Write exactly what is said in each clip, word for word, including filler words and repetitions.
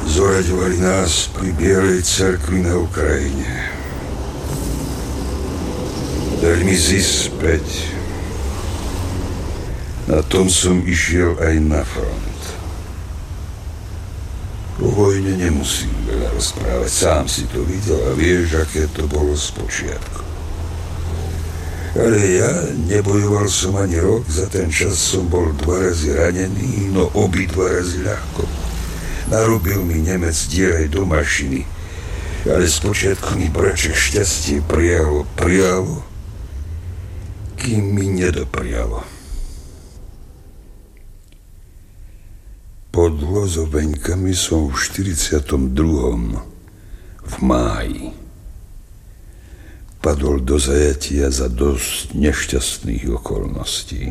Zoraďovali nás pri Bielej cerkvi na Ukrajine. Dali mi zis späť. Na tom som išiel aj na front. O vojne nemusím veľa rozprávať. Sám si to videl a vieš, aké to bolo spočiatku. Ale ja nebojoval som ani rok, za ten čas som bol dva razy ranený, no obidva razy ľahko. Narobil mi Nemec dier aj do mašiny, ale spočiatku mi braček šťastie prijalo, prijalo, kým mi nedoprialo. Pod Lozoveňkami som v štyridsiatom druhom v máji padol do zajatia za dosť nešťastných okolností.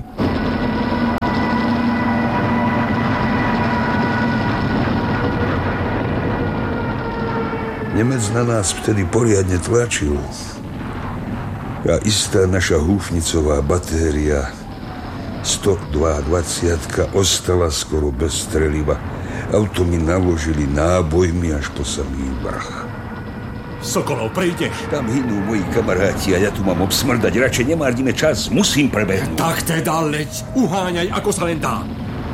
Nemec na nás vtedy poriadne tlačil a istá naša húfnicová batéria sto dvaadvaťka ostala skoro bez streliva. Auto mi naložili nábojmi až po samý vrch. Sokolov, prejdeš. Tam hynú moji kamaráti a ja tu mám obsmrdať. Radšej nemárnime čas, musím prebehnúť. Tak teda leď, uháňaj, ako sa len dá.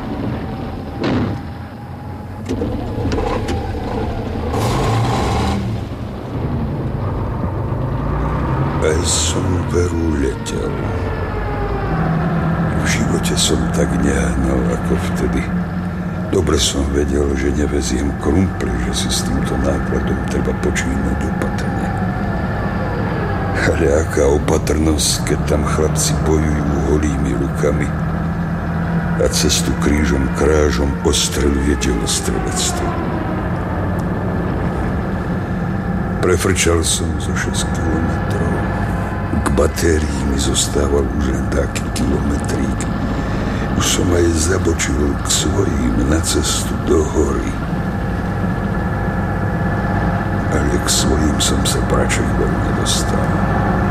Aj som veru letel. V živote som tak nehnal ako vtedy. Dobre som vedel, že neveziem krumpli, že si s týmto nákladom treba počínať opatrne. Ale aká opatrnosť, keď tam chlapci bojujú holými rukami a cestu krížom krážom ostreľuje delostrelectvo. Prefrčal som zo šesť kilometrov. K batérii mi zostával už len taký kilometrík. Už som aj zabočil k svojím na cestu do hory. Ale k svojím som sa praček veľmi nedostal.